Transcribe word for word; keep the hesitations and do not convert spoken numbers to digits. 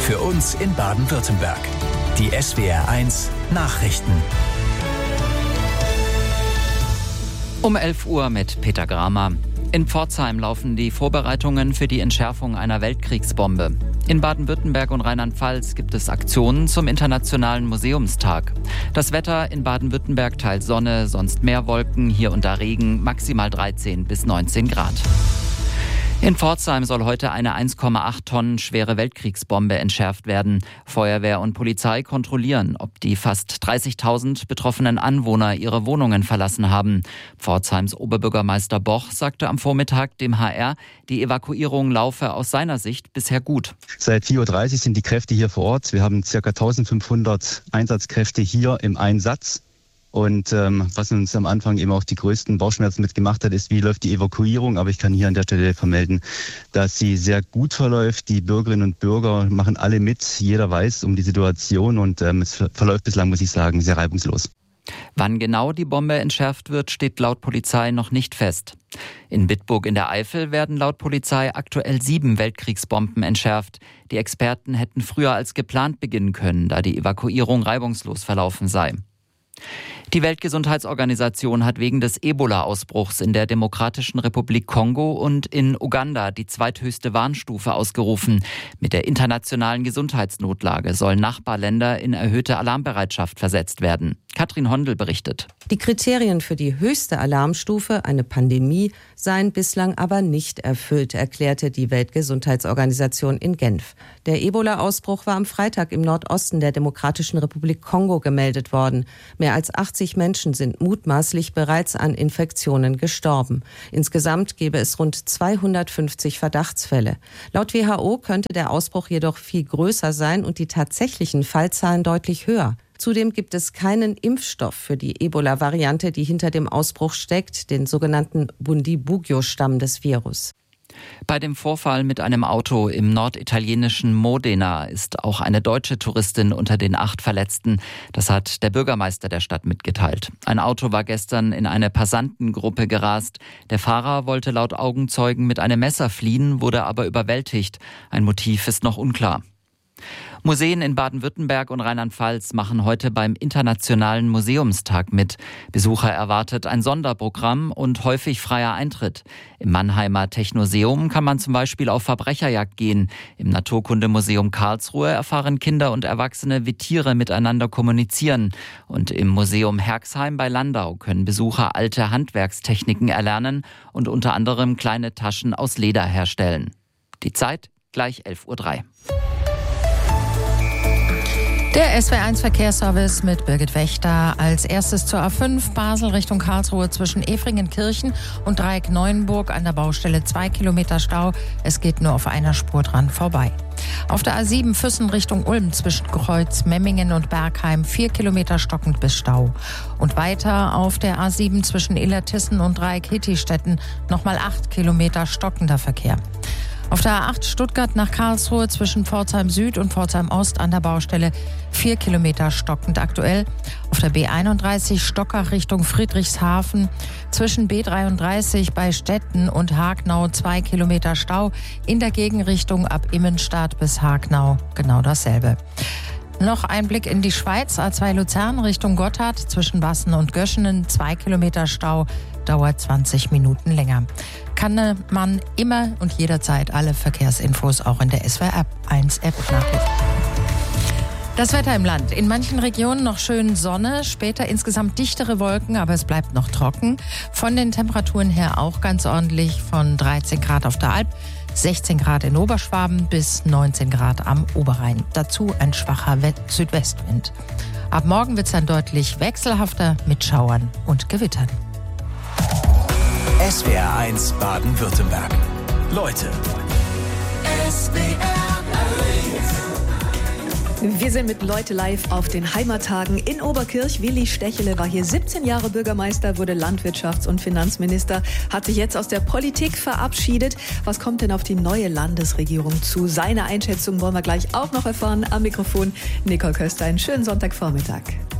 Für uns in Baden-Württemberg. Die S W R eins Nachrichten. Um elf Uhr mit Peter Gramer. In Pforzheim laufen die Vorbereitungen für die Entschärfung einer Weltkriegsbombe. In Baden-Württemberg und Rheinland-Pfalz gibt es Aktionen zum Internationalen Museumstag. Das Wetter in Baden-Württemberg teils Sonne, sonst mehr Wolken, hier und da Regen, maximal dreizehn bis neunzehn Grad. In Pforzheim soll heute eine eins Komma acht Tonnen schwere Weltkriegsbombe entschärft werden. Feuerwehr und Polizei kontrollieren, ob die fast dreißigtausend betroffenen Anwohner ihre Wohnungen verlassen haben. Pforzheims Oberbürgermeister Boch sagte am Vormittag dem H R, die Evakuierung laufe aus seiner Sicht bisher gut. Seit vier Uhr dreißig sind die Kräfte hier vor Ort. Wir haben ca. eintausendfünfhundert Einsatzkräfte hier im Einsatz. Und ähm, was uns am Anfang eben auch die größten Bauchschmerzen mitgemacht hat, ist, wie läuft die Evakuierung. Aber ich kann hier an der Stelle vermelden, dass sie sehr gut verläuft. Die Bürgerinnen und Bürger machen alle mit. Jeder weiß um die Situation und ähm, es verläuft bislang, muss ich sagen, sehr reibungslos. Wann genau die Bombe entschärft wird, steht laut Polizei noch nicht fest. In Bitburg in der Eifel werden laut Polizei aktuell sieben Weltkriegsbomben entschärft. Die Experten hätten früher als geplant beginnen können, da die Evakuierung reibungslos verlaufen sei. Die Weltgesundheitsorganisation hat wegen des Ebola-Ausbruchs in der Demokratischen Republik Kongo und in Uganda die zweithöchste Warnstufe ausgerufen. Mit der internationalen Gesundheitsnotlage sollen Nachbarländer in erhöhte Alarmbereitschaft versetzt werden. Katrin Hondel berichtet. Die Kriterien für die höchste Alarmstufe, eine Pandemie, seien bislang aber nicht erfüllt, erklärte die Weltgesundheitsorganisation in Genf. Der Ebola-Ausbruch war am Freitag im Nordosten der Demokratischen Republik Kongo gemeldet worden. Mehr als achtzig Menschen sind mutmaßlich bereits an Infektionen gestorben. Insgesamt gäbe es rund zweihundertfünfzig Verdachtsfälle. Laut W H O könnte der Ausbruch jedoch viel größer sein und die tatsächlichen Fallzahlen deutlich höher. Zudem gibt es keinen Impfstoff für die Ebola-Variante, die hinter dem Ausbruch steckt, den sogenannten Bundibugyo-Stamm des Virus. Bei dem Vorfall mit einem Auto im norditalienischen Modena ist auch eine deutsche Touristin unter den acht Verletzten. Das hat der Bürgermeister der Stadt mitgeteilt. Ein Auto war gestern in eine Passantengruppe gerast. Der Fahrer wollte laut Augenzeugen mit einem Messer fliehen, wurde aber überwältigt. Ein Motiv ist noch unklar. Museen in Baden-Württemberg und Rheinland-Pfalz machen heute beim Internationalen Museumstag mit. Besucher erwartet ein Sonderprogramm und häufig freier Eintritt. Im Mannheimer Technoseum kann man zum Beispiel auf Verbrecherjagd gehen. Im Naturkundemuseum Karlsruhe erfahren Kinder und Erwachsene, wie Tiere miteinander kommunizieren. Und im Museum Herxheim bei Landau können Besucher alte Handwerkstechniken erlernen und unter anderem kleine Taschen aus Leder herstellen. Die Zeit gleich elf Uhr drei. Der S W R eins Verkehrsservice mit Birgit Wächter. Als erstes zur A fünf Basel Richtung Karlsruhe zwischen Efringenkirchen und Dreieck-Neuenburg an der Baustelle zwei Kilometer Stau. Es geht nur auf einer Spur dran vorbei. Auf der A sieben Füssen Richtung Ulm zwischen Kreuz Memmingen und Bergheim vier Kilometer stockend bis Stau. Und weiter auf der A sieben zwischen Illertissen und Dreieck-Hittistetten nochmal acht Kilometer stockender Verkehr. Auf der A acht Stuttgart nach Karlsruhe zwischen Pforzheim Süd und Pforzheim Ost an der Baustelle vier Kilometer stockend aktuell. Auf der B einunddreißig Stockach Richtung Friedrichshafen zwischen B dreiunddreißig bei Stetten und Hagnau zwei Kilometer Stau. In der Gegenrichtung ab Immenstadt bis Hagnau genau dasselbe. Noch ein Blick in die Schweiz. A zwei Luzern Richtung Gotthard zwischen Bassen und Göschenen zwei Kilometer Stau. Dauert zwanzig Minuten länger. Kann man immer und jederzeit alle Verkehrsinfos auch in der S W R eins App nachlesen. Das Wetter im Land. In manchen Regionen noch schön Sonne, später insgesamt dichtere Wolken, aber es bleibt noch trocken. Von den Temperaturen her auch ganz ordentlich, von dreizehn Grad auf der Alp, sechzehn Grad in Oberschwaben bis neunzehn Grad am Oberrhein. Dazu ein schwacher Südwestwind. Ab morgen wird es dann deutlich wechselhafter mit Schauern und Gewittern. S W R eins Baden-Württemberg. Leute. S W R eins. Wir sind mit Leute live auf den Heimattagen in Oberkirch. Willi Stechele war hier siebzehn Jahre Bürgermeister, wurde Landwirtschafts- und Finanzminister, hat sich jetzt aus der Politik verabschiedet. Was kommt denn auf die neue Landesregierung zu? Seine Einschätzung wollen wir gleich auch noch erfahren. Am Mikrofon Nicole Köster. Einen schönen Sonntagvormittag.